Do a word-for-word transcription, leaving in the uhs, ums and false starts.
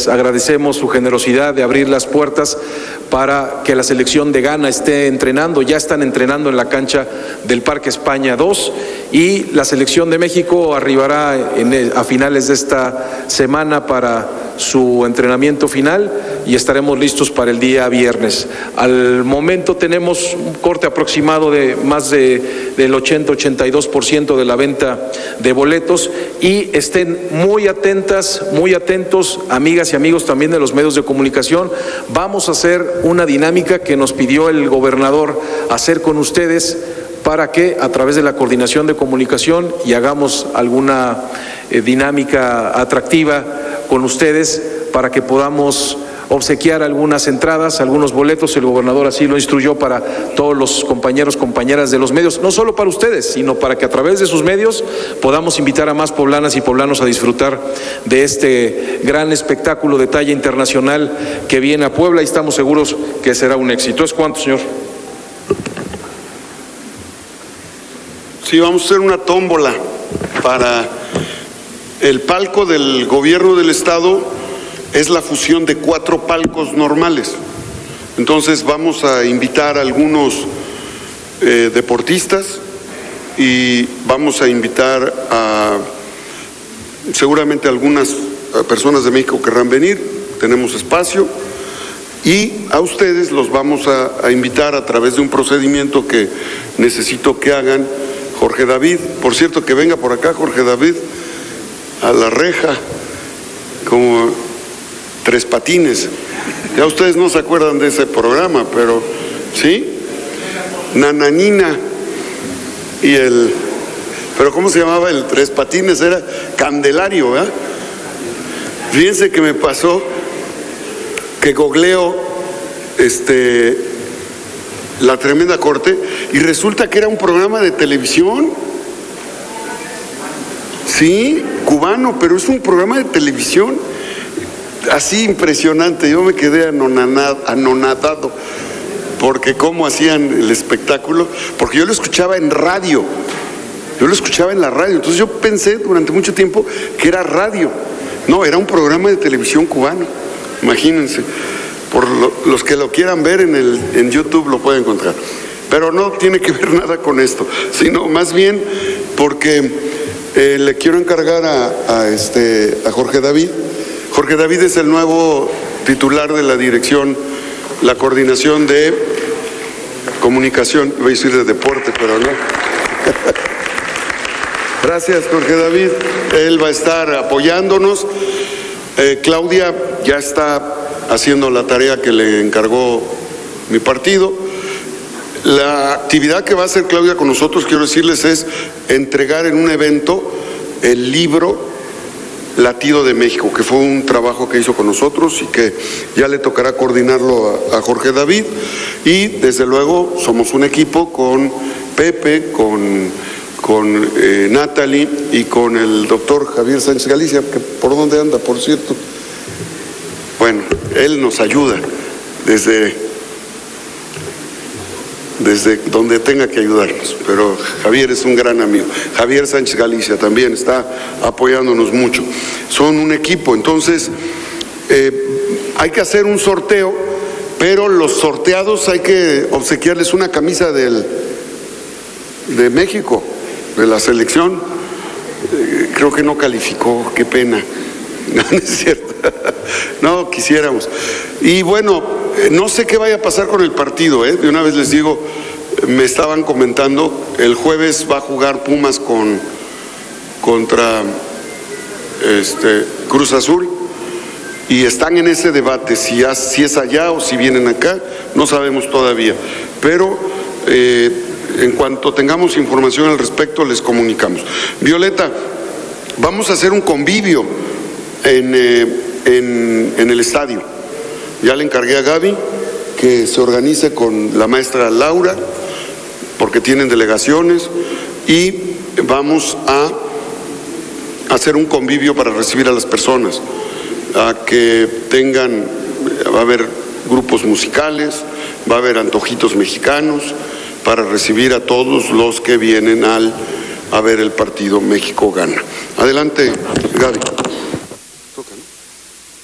les agradecemos su generosidad de abrir las puertas para que la selección de Ghana esté entrenando. Ya están entrenando en la cancha del Parque España dos y la selección de México arribará en, a finales de esta semana para su entrenamiento final y estaremos listos para el día viernes. Al momento tenemos un corte aproximado de más de, del ochenta a ochenta y dos por ciento de la venta de boletos y estén muy atentas, muy atentos, amigas y amigos también de los medios de comunicación. Vamos a hacer una dinámica que nos pidió el gobernador hacer con ustedes para que a través de la coordinación de comunicación y hagamos alguna eh, dinámica atractiva con ustedes para que podamos obsequiar algunas entradas, algunos boletos. El gobernador así lo instruyó para todos los compañeros, compañeras de los medios, no solo para ustedes, sino para que a través de sus medios podamos invitar a más poblanas y poblanos a disfrutar de este gran espectáculo de talla internacional que viene a Puebla y estamos seguros que será un éxito. ¿Es cuánto, señor? Sí, vamos a hacer una tómbola para el palco del gobierno del estado. Es la fusión de cuatro palcos normales. Entonces vamos a invitar a algunos eh, deportistas y vamos a invitar a seguramente algunas personas de México querrán venir, tenemos espacio, y a ustedes los vamos a, a invitar a través de un procedimiento que necesito que hagan. Jorge David, por cierto, que venga por acá Jorge David a la reja como Tres Patines. Ya ustedes no se acuerdan de ese programa, pero sí, Nananina y el, pero ¿cómo se llamaba el Tres Patines? Era Candelario, ¿verdad? Fíjense que me pasó que googleo este La Tremenda Corte y resulta que era un programa de televisión. Sí, cubano, pero es un programa de televisión así impresionante. Yo me quedé anonadado porque cómo hacían el espectáculo, porque yo lo escuchaba en radio, yo lo escuchaba en la radio, entonces yo pensé durante mucho tiempo que era radio. No, era un programa de televisión cubano, imagínense. Por lo, los que lo quieran ver en, el, en YouTube lo pueden encontrar. Pero no tiene que ver nada con esto, sino más bien porque eh, le quiero encargar a, a, este, a Jorge David. Jorge David es el nuevo titular de la dirección, la coordinación de comunicación, voy a decir de deporte, pero no. Gracias, Jorge David. Él va a estar apoyándonos. Eh, Claudia ya está haciendo la tarea que le encargó mi partido. La actividad que va a hacer Claudia con nosotros, quiero decirles, es entregar en un evento el libro Latido de México, que fue un trabajo que hizo con nosotros y que ya le tocará coordinarlo a, a Jorge David. Y desde luego somos un equipo con Pepe, con, con eh, Natalie y con el doctor Javier Sánchez Galicia, que por dónde anda, por cierto. Bueno, él nos ayuda desde, desde donde tenga que ayudarnos, pero Javier es un gran amigo. Javier Sánchez Galicia también está apoyándonos mucho. Son un equipo, entonces eh, hay que hacer un sorteo, pero los sorteados hay que obsequiarles una camisa del, de México, de la selección. Eh, creo que no calificó, qué pena. No, no es cierto. No, quisiéramos. Y bueno, no sé qué vaya a pasar con el partido, ¿eh? De una vez les digo, me estaban comentando, el jueves va a jugar Pumas con contra este, Cruz Azul y están en ese debate, si, si es allá o si vienen acá, no sabemos todavía. Pero eh, en cuanto tengamos información al respecto, les comunicamos. Violeta, vamos a hacer un convivio En, eh, en, en el estadio. Ya le encargué a Gaby que se organice con la maestra Laura, porque tienen delegaciones, y vamos a hacer un convivio para recibir a las personas, a que tengan, va a haber grupos musicales, va a haber antojitos mexicanos, para recibir a todos los que vienen al, a ver el partido México-Ghana. Adelante, Gaby.